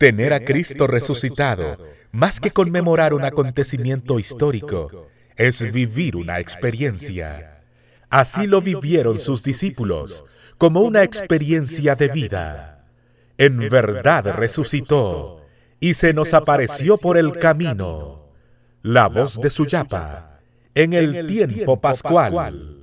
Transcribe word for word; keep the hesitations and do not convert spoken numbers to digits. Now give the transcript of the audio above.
Tener a Cristo resucitado, más que conmemorar un acontecimiento histórico, es vivir una experiencia. Así lo vivieron sus discípulos, como una experiencia de vida. En verdad resucitó, y se nos apareció por el camino. La voz de Suyapa, en el tiempo pascual.